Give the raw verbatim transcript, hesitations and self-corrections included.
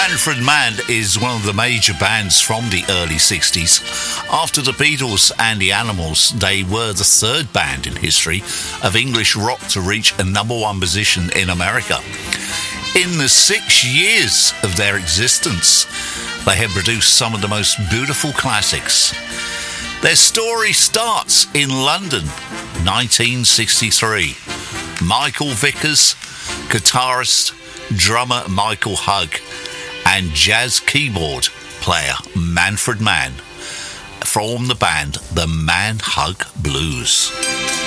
Manfred Mann is one of the major bands from the early sixties. After the Beatles and the Animals, they were the third band in history of English rock to reach a number one position in America. In the six years of their existence, they have produced some of the most beautiful classics. Their story starts in London, nineteen sixty-three. Michael Vickers, guitarist, drummer Michael Hugg, and jazz keyboard player Manfred Mann form the band the Man Hug Blues.